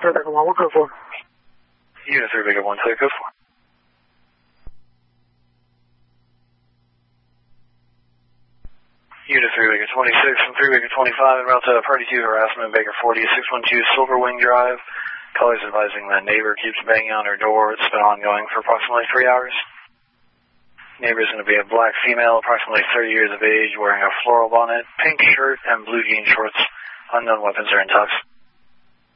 Baker 1, what code for? Unit 3 Baker 1, clear code 4. Unit 3 Baker 26 and 3 Baker 25 en route to Party 2 harassment, Baker 40, 612 Silver Wing Drive. Callers advising that neighbor keeps banging on her door. It's been ongoing for approximately 3 hours. Neighbor is going to be a black female, approximately 30 years of age, wearing a floral bonnet, pink shirt, and blue jean shorts. Unknown weapons are in tux.